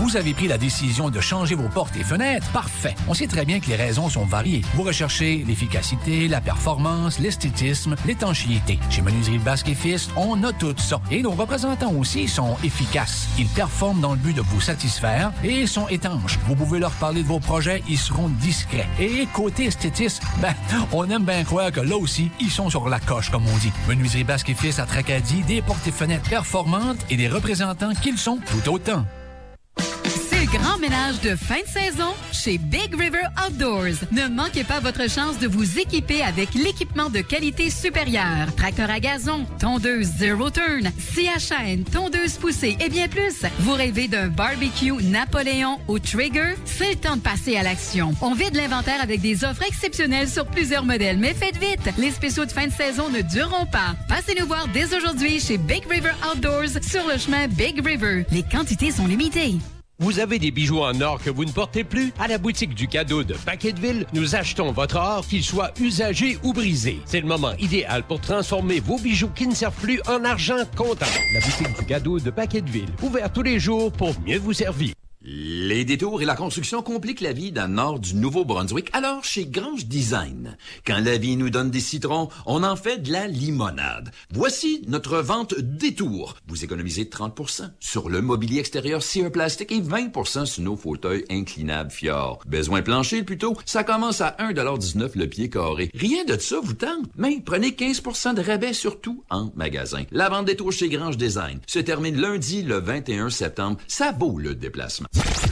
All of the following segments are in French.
Vous avez pris la décision de changer vos portes et fenêtres? Parfait. On sait très bien que les raisons sont variées. Vous recherchez l'efficacité, la performance, l'esthétisme, l'étanchéité. Chez Menuiserie Basque et Fils, on a tout ça. Et nos représentants aussi sont efficaces. Ils performent dans le but de vous satisfaire et sont étanches. Vous pouvez leur parler de vos projets, ils seront discrets. Et côté esthétisme, on aime bien croire que là aussi, ils sont sur la coche, comme on dit. Menuiserie Basque et Fils à Tracadie, des portes et fenêtres performantes et des représentants qu'ils sont tout autant. C'est le grand ménage de fin de saison chez Big River Outdoors. Ne manquez pas votre chance de vous équiper avec l'équipement de qualité supérieure. Tracteur à gazon, tondeuse zero turn, scie à chaîne, tondeuse poussée et bien plus. Vous rêvez d'un barbecue Napoléon au Trigger? C'est le temps de passer à l'action. On vide l'inventaire avec des offres exceptionnelles sur plusieurs modèles, mais faites vite! Les spéciaux de fin de saison ne dureront pas. Passez nous voir dès aujourd'hui chez Big River Outdoors sur le chemin Big River. Les quantités sont limitées. Vous avez des bijoux en or que vous ne portez plus? À la boutique du cadeau de Paquetteville, nous achetons votre or, qu'il soit usagé ou brisé. C'est le moment idéal pour transformer vos bijoux qui ne servent plus en argent comptant. La boutique du cadeau de Paquetteville, ouvert tous les jours pour mieux vous servir. Les détours et la construction compliquent la vie dans le nord du Nouveau-Brunswick. Alors, chez Grange Design, quand la vie nous donne des citrons, on en fait de la limonade. Voici notre vente détour. Vous économisez 30% sur le mobilier extérieur Sear Plastic et 20% sur nos fauteuils inclinables Fior. Besoin plancher plutôt? Ça commence à 1,19$ le pied carré. Rien de ça vous tente? Mais prenez 15% de rabais sur tout en magasin. La vente détour chez Grange Design se termine lundi le 21 septembre. Ça vaut le déplacement.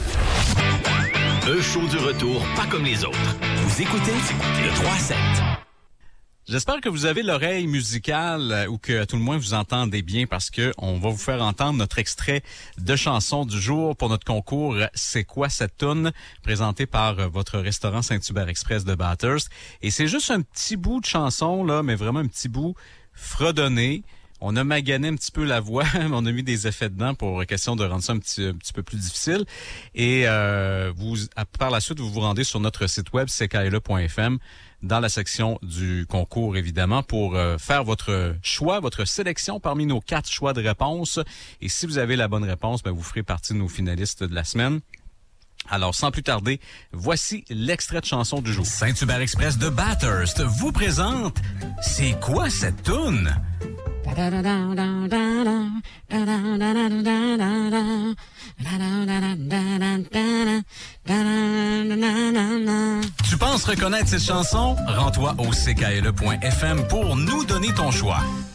Un show du retour, pas comme les autres. Vous écoutez le 3-7. J'espère que vous avez l'oreille musicale ou que à tout le moins vous entendez bien parce que on va vous faire entendre notre extrait de chanson du jour pour notre concours C'est quoi cette toune présenté par votre restaurant Saint-Hubert Express de Bathurst. Et c'est juste un petit bout de chanson là, mais vraiment un petit bout fredonné. On a magané un petit peu la voix, on a mis des effets dedans pour question de rendre ça un petit peu plus difficile. Et par la suite, vous vous rendez sur notre site web ckle.fm dans la section du concours, évidemment, pour faire votre choix, votre sélection parmi nos 4 choix de réponse. Et si vous avez la bonne réponse, vous ferez partie de nos finalistes de la semaine. Alors, sans plus tarder, voici l'extrait de chanson du jour. Saint-Hubert Express de Bathurst vous présente C'est quoi cette toune? Tu penses reconnaître cette chanson? Rends-toi au ckle.fm pour nous donner ton choix.